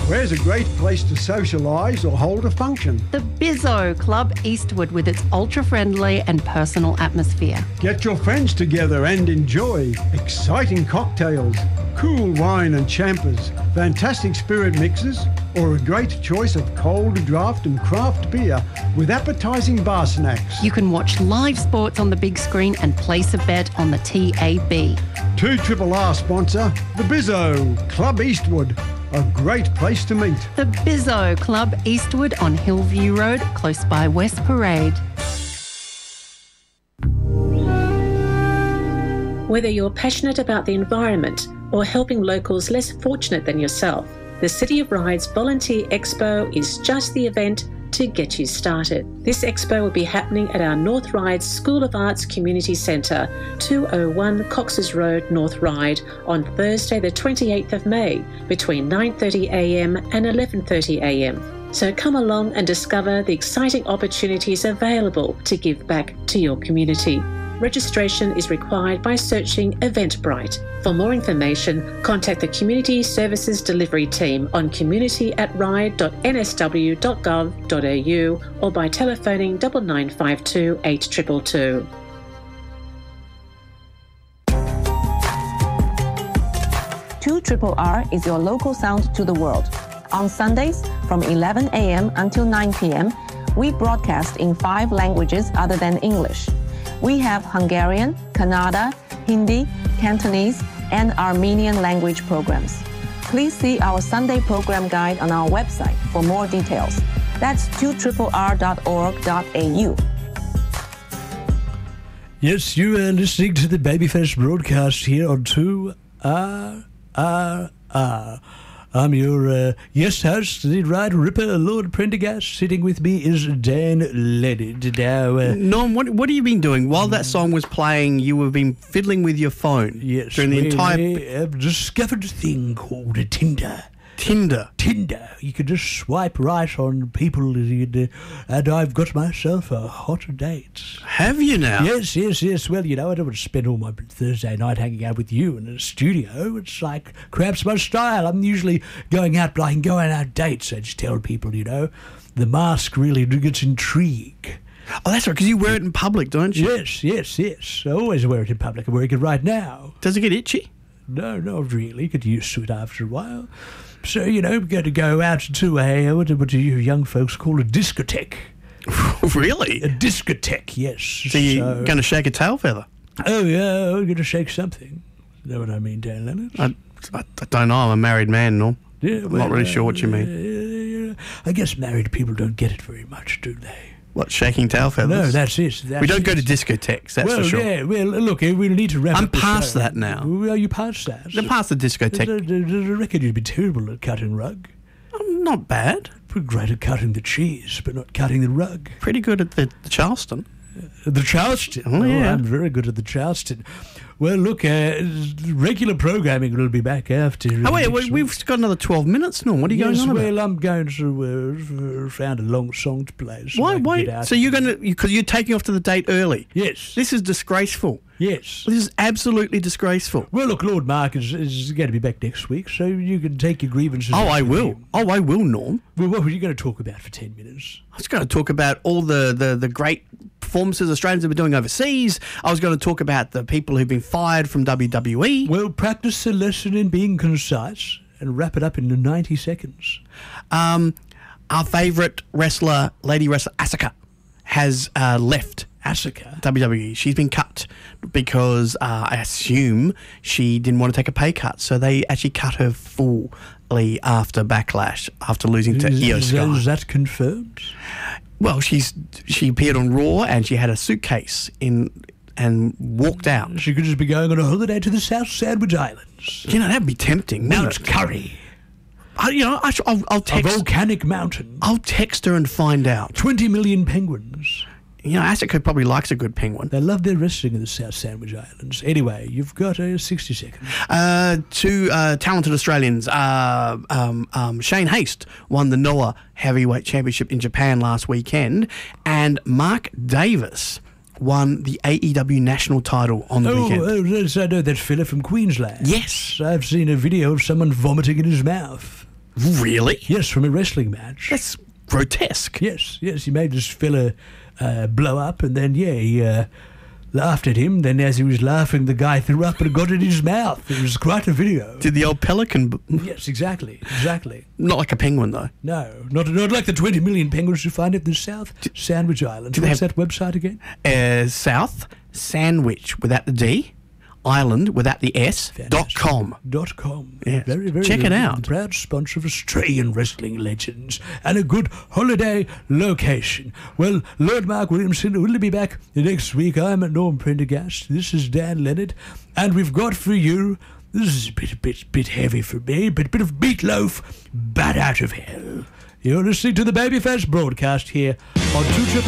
Where's a great place to socialise or hold a function? The Bizzo Club Eastwood with its ultra-friendly and personal atmosphere. Get your friends together and enjoy exciting cocktails, cool wine and champers, fantastic spirit mixes, or a great choice of cold draft and craft beer with appetising bar snacks. You can watch live sports on the big screen and place a bet on the TAB. 2RRR sponsor, the Bizzo Club Eastwood. A great place to meet. The Bizzo Club Eastwood on Hillview Road, close by West Parade. Whether you're passionate about the environment or helping locals less fortunate than yourself, the City of Ryde's Volunteer Expo is just the event to get you started. This expo will be happening at our North Ryde School of Arts Community Centre, 201 Cox's Road, North Ryde, on Thursday the 28th of May between 9:30am and 11:30am. So come along and discover the exciting opportunities available to give back to your community. Registration is required by searching Eventbrite. For more information, contact the Community Services Delivery Team on community@ryde.nsw.gov.au or by telephoning 9952 8222. Two RRR is your local sound to the world. On Sundays from 11 a.m. until 9 p.m., we broadcast in 5 languages other than English. We have Hungarian, Kannada, Hindi, Cantonese, and Armenian language programs. Please see our Sunday program guide on our website for more details. That's 2RRR.org.au. Yes, you are listening to the Babyface broadcast here on 2RRR. I'm your yes host, the Ride Ripper, Lord Prendergast. Sitting with me is Dan Leonard. Now, Norm, what have you been doing? While that song was playing, you have been fiddling with your phone. Yes, during the entire... I have discovered a thing called a Tinder. Tinder. You can just swipe right on people, and I've got myself a hot date. Have you now? Yes. Well, you know, I don't want to spend all my Thursday night hanging out with you in a studio. It's like cramps my style. I'm usually going out, but I can go on our dates. I just tell people, you know, the mask really gets intrigue. Oh, that's right, because you wear it in public, don't you? Yes. I always wear it in public. I'm wearing it right now. Does it get itchy? No, not really. Get used to it after a while. So, you know, we're going to go out to what do you young folks call a discotheque. Really? A discotheque, yes. So you're going to shake a tail feather? Oh, yeah, we're going to shake something. You know what I mean, Dan Leonard? I don't know. I'm a married man, Norm. Yeah, I'm not really sure what you mean. I guess married people don't get it very much, do they? What, shaking tail feathers? No, that's it. We don't go to discotheques, that's for sure. Yeah, well, look, we'll need to wrap up. I'm past that now. Are you past that? I'm past the discotheque. I reckon you'd be terrible at cutting rug. I'm not bad. Pretty great at cutting the cheese, but not cutting the rug. Pretty good at the Charleston. The Charleston? Oh, yeah. I'm very good at the Charleston. Well, look, regular programming will be back after... Oh, wait, we've got another 12 minutes, Norm. What are you going on about? Well, I'm going to find a long song to play. So Why? So you're going to... Because you're taking off to the date early. Yes. This is disgraceful. Yes. This is absolutely disgraceful. Well, look, Lord Mark is going to be back next week, so you can take your grievances... Oh, I will. I will, Norm. Well, what were you going to talk about for 10 minutes? I was going to talk about all the great performances Australians have been doing overseas. I was going to talk about the people who've been fired from WWE. Well, practice the lesson in being concise and wrap it up in 90 seconds. Our favourite wrestler, lady wrestler, Asuka, has left Asuka? WWE. She's been cut because I assume she didn't want to take a pay cut. So they actually cut her fully after Backlash, after losing to Io Sky. Is that confirmed? Well, she appeared on Raw and she had a suitcase and walked out. She could just be going on a holiday to the South Sandwich Islands. You know, that'd be tempting. Mount Curry. I'll text... A volcanic mountain. I'll text her and find out. 20 million penguins. You know, Asuka probably likes a good penguin. They love their wrestling in the South Sandwich Islands. Anyway, you've got 60 seconds. Two talented Australians. Shane Haste won the Noah Heavyweight Championship in Japan last weekend, and Mark Davis won the AEW national title on the weekend. Oh, yes, I know that fella from Queensland. Yes. I've seen a video of someone vomiting in his mouth. Really? Yes, from a wrestling match. That's grotesque. Yes, he made this fella blow up, and then, he laughed at him. Then as he was laughing, the guy threw up and got it in his mouth. It was quite a video. Did the old pelican... Yes, exactly. Not like a penguin, though. No, not like the 20 million penguins you find in the South Sandwich Islands. What's that website again? South Sandwich, without the D, Island, without the S, .com. .com. Yes. Very, very Check it good. out. Proud sponsor of Australian wrestling legends and a good holiday location. Well, Lord Mark Williamson will be back next week. I'm Norm Prendergast. This is Dan Leonard, and we've got for you, this is a bit heavy for me, but a bit of Meatloaf, Bat Out of Hell. You're listening to the Babyface broadcast here on 2